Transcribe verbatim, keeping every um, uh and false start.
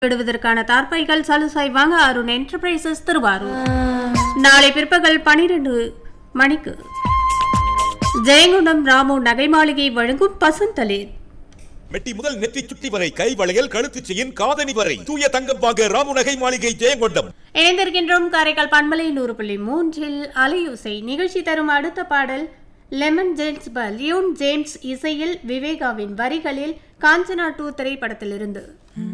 விடுவதற்கான தார்பாய்கள் சலுசாய் வாங்க அருண் என்டர்பிரைசஸ் திருவாரூர். நாளை பிற்பகல் பனிரெண்டு மணிக்கு ஜெயங்கொண்டம் ராமு நகை மாளிகை வழங்கும் பசுந்தளிர். மெட்டி முதல் நெற்றி சுட்டி வரை கை வளையல் கழுத்து செயின் காதணி வரை தூய தங்கம் வாங்க ராமு நகை மாளிகை ஜெயங்கொண்டம். இணைந்திருக்கின்றோம் காரைக்கால் பண்பலை நூறு புள்ளி மூன்றில் அலையூசை நிகழ்ச்சி தரும் அடுத்த பாடல் லெமன் ஜேம்ஸ் லியோன் ஜேம்ஸ் இசையில் விவேகாவின் வரிகளில் காஞ்சனா டூ திரைப்படத்திலிருந்து.